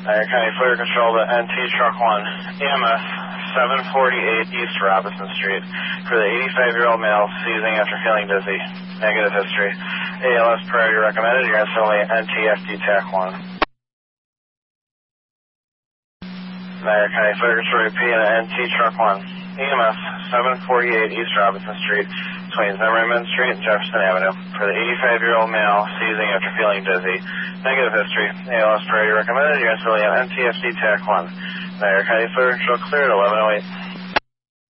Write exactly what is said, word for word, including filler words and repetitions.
Niagara County Fire Control to N T Truck one, E M S seven forty-eight East Robinson Street for the eighty-five-year-old male seizing after feeling dizzy. Negative history. A L S priority recommended. You're instantly N T F D T A C one. Niagara County Fire Control repeat and N T Truck one, E M S seven forty-eight East Robinson Street between Zimmerman Street and Jefferson Avenue for the eighty-five-year-old male seizing after feeling dizzy. Negative history. A L S priority recommended. You're instantly N T F D T A C one. Niagara County Fire Control cleared eleven oh eight.